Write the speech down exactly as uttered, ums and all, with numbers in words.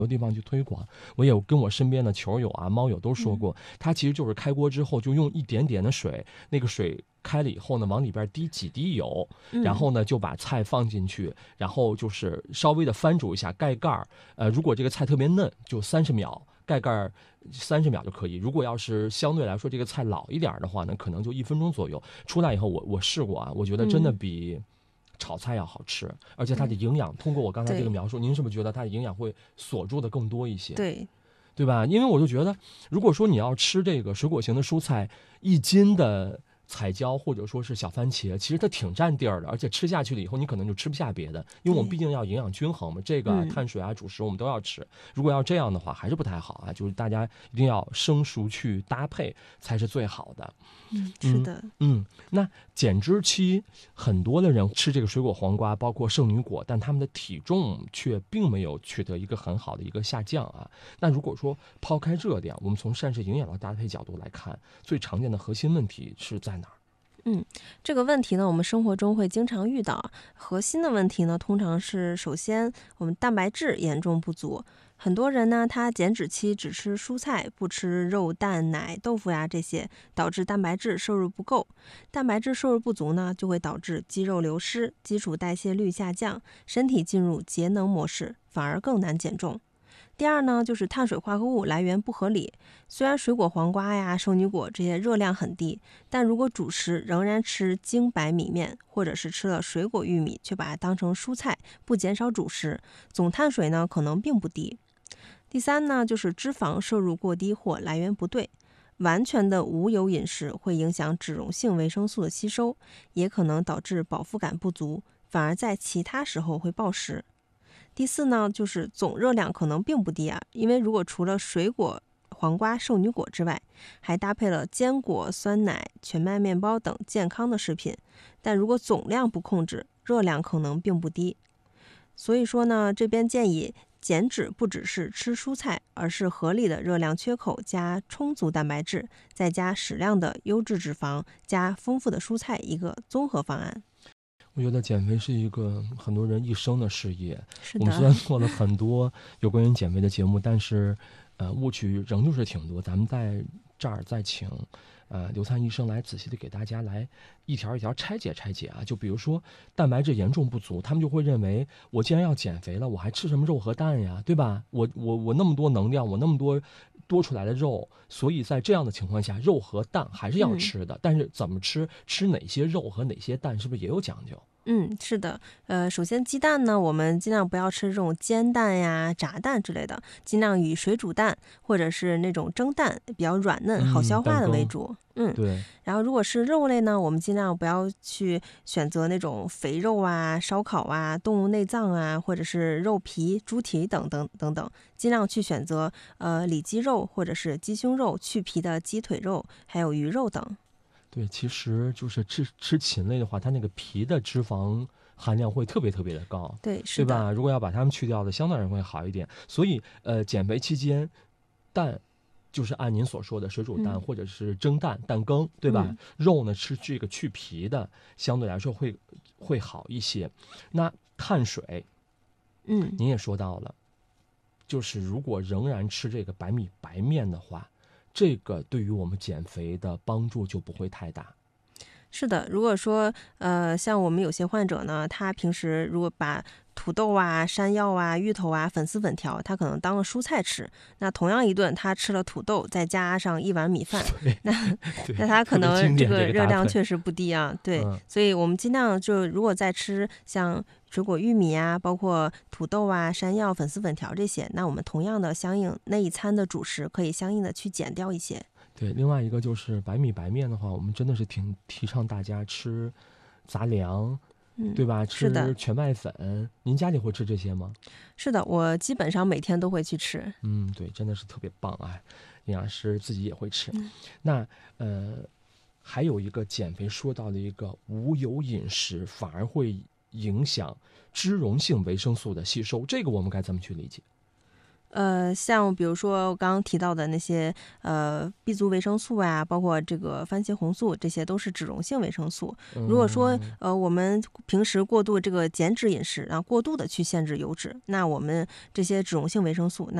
多地方去推广。我也有跟我身边的球友啊、猫友都说过，它其实就是开锅之后就用一点点的水，那个水开了以后呢，往里边滴几滴油，然后呢就把菜放进去，然后就是稍微的翻煮一下，盖盖儿。呃，如果这个菜特别嫩，就三十秒。盖盖三十秒就可以。如果要是相对来说这个菜老一点的话呢，可能就一分钟左右。出来以后我我试过啊，我觉得真的比炒菜要好吃，而且它的营养，通过我刚才这个描述，您是不是觉得它的营养会锁住的更多一些？ 对， 对吧？因为我就觉得，如果说你要吃这个水果型的蔬菜，一斤的彩椒或者说是小番茄，其实它挺占地儿的，而且吃下去了以后，你可能就吃不下别的，因为我们毕竟要营养均衡嘛，这个碳水啊、主食我们都要吃。如果要这样的话，还是不太好啊，就是大家一定要生熟去搭配才是最好的。 嗯，是的， 嗯，嗯那减脂期很多的人吃这个水果黄瓜，包括圣女果，但他们的体重却并没有取得一个很好的一个下降啊。那如果说抛开这点，我们从膳食营养的搭配角度来看，最常见的核心问题是在哪儿？ 嗯，这个问题呢，我们生活中会经常遇到。核心的问题呢，通常是首先我们蛋白质严重不足。很多人呢，他减脂期只吃蔬菜，不吃肉、蛋、奶、豆腐呀这些，导致蛋白质摄入不够。蛋白质摄入不足呢，就会导致肌肉流失、基础代谢率下降，身体进入节能模式，反而更难减重。第二呢，就是碳水化合物来源不合理。虽然水果黄瓜呀、圣女果这些热量很低，但如果主食仍然吃精白米面，或者是吃了水果玉米，却把它当成蔬菜，不减少主食，总碳水呢可能并不低。第三呢，就是脂肪摄入过低或来源不对。完全的无油饮食会影响脂溶性维生素的吸收，也可能导致饱腹感不足，反而在其他时候会暴食。第四呢，就是总热量可能并不低啊，因为如果除了水果、黄瓜、圣女果之外，还搭配了坚果、酸奶、全麦面包等健康的食品，但如果总量不控制，热量可能并不低。所以说呢，这边建议减脂不只是吃蔬菜，而是合理的热量缺口加充足蛋白质，再加适量的优质脂肪，加丰富的蔬菜，一个综合方案。 我觉得减肥是一个很多人一生的事业。 是我们虽然的， 做了很多有关于减肥的节目，但是，呃，误区仍旧是挺多。咱们在这儿再请，呃，刘灿医生来仔细的给大家来一条一条拆解拆解啊。就比如说蛋白质严重不足，他们就会认为，我既然要减肥了，我还吃什么肉和蛋呀，对吧？我我我那么多能量，我那么多多出来的肉，所以在这样的情况下，肉和蛋还是要吃的。但是怎么吃，吃哪些肉和哪些蛋，是不是也有讲究？ 嗯，是的，呃，首先鸡蛋呢，我们尽量不要吃这种煎蛋呀、炸蛋之类的，尽量以水煮蛋或者是那种蒸蛋比较软嫩、好嗯， 消化的为蛋羹， 主。嗯， 对。 然后如果是肉类呢，我们尽量不要去选择那种肥肉啊、烧烤啊、动物内脏啊，或者是肉皮、猪蹄等等等等，尽量去选择呃里脊肉或者是鸡胸肉、去皮的鸡腿肉，还有鱼肉等。 对，其实就是吃吃禽类的话，它那个皮的脂肪含量会特别特别的高， 对，是的， 对吧？如果要把它们去掉的，相对而言会好一点。所以，呃，减肥期间，蛋就是按您所说的水煮蛋嗯或者是蒸蛋、蛋羹，对吧？ 嗯肉呢吃这个去皮的，相对来说会会好一些。那碳水， 嗯。 您也说到了，就是如果仍然吃这个白米白面的话，这个对于我们减肥的帮助就不会太大。 是的，如果说呃，像我们有些患者呢，他平时如果把土豆啊、山药啊、芋头啊、粉丝粉条，他可能当个蔬菜吃。那同样一顿，他吃了土豆，再加上一碗米饭，那对， 那他可特别经典能这个这个搭配。 热量确实不低啊。对， 嗯， 所以我们尽量就如果在吃像水果玉米啊，包括土豆啊、山药、粉丝粉条这些，那我们同样的相应那一餐的主食可以相应的去减掉一些。 对。另外一个就是白米白面的话，我们真的是挺提倡大家吃杂粮， 嗯， 对吧？ 是的， 吃全麦粉。您家里会吃这些吗？ 是的，我基本上每天都会去吃。 嗯，对，真的是特别棒啊！营养师自己也会吃。 嗯那呃，还有一个减肥说到的一个无油饮食，反而会影响脂溶性维生素的吸收，这个我们该怎么去理解？ 呃，像比如说我刚刚提到的那些呃 B 族维生素啊，包括这个番茄红素，这些都是脂溶性维生素。如果说嗯呃我们平时过度这个减脂饮食，然后过度的去限制油脂，那我们这些脂溶性维生素那